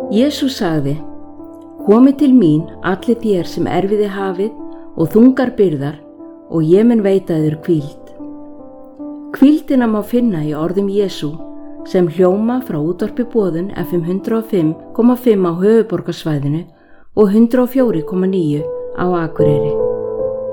Jesús sagði: Komið til mín allir þér sem erfiði hafið og þungar byrðar og ég mun veita yður hvíld. Hvíldina má finna í orðum Jesú sem hljóma frá útvarpi Boðun FM 105,5 á höfuðborgarsvæðinu og 104,9 á Akureyri.